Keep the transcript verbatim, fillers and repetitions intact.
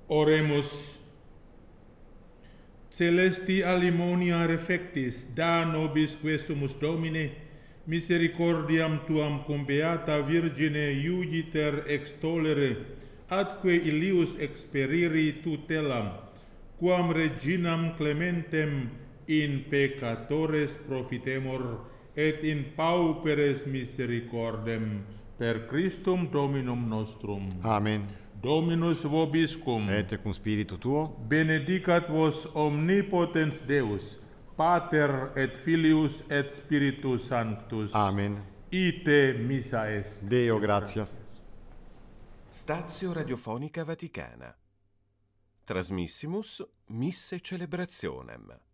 Oremus. Celesti alimonia refectis, da nobisque sumus Domine, misericordiam tuam cum beata Virgine iugiter extolere, atque illius experiri tutelam, quam reginam clementem in peccatores profitemur, et in pauperes misericordem, per Christum Dominum nostrum. Amen. Dominus vobiscum. Et cum spiritu tuo. Benedicat vos omnipotens Deus, Pater et Filius et Spiritus Sanctus. Amen. Ite missa est. Deo gratia. Stazio Radiofonica Vaticana. Trasmissimus Misse Celebrationem.